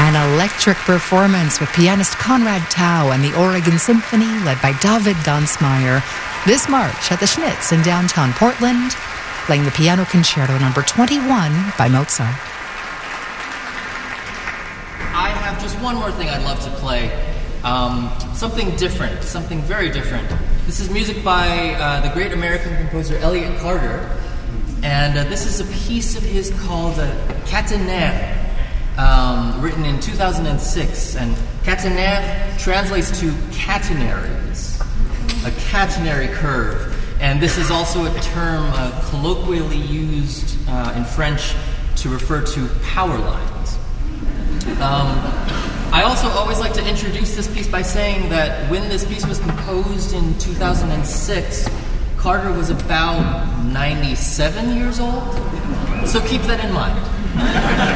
An electric performance with pianist Conrad Tao and the Oregon Symphony led by David Gansmeyer. This March at the Schnitz in downtown Portland, playing the Piano Concerto number 21 by Mozart. I have just one more thing I'd love to play. Something different, something very different. This is music by the great American composer Elliott Carter. And this is a piece of his called Catenaire, written in 2006. And Catenaire translates to catenaries, a catenary curve. And this is also a term colloquially used in French to refer to power lines. I also always like to introduce this piece by saying that when this piece was composed in 2006, Carter was about 97 years old. So keep that in mind.